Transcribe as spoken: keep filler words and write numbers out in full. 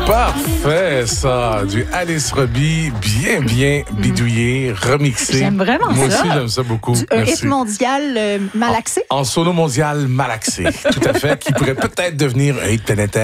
Parfait, ça. Du Alice Robbie, bien, bien bidouillé, remixé. J'aime vraiment Moi ça. aussi, j'aime ça beaucoup. Du, un Merci. hit mondial euh, malaxé. En, en solo mondial malaxé, tout à fait, qui pourrait peut-être devenir un hit planétaire.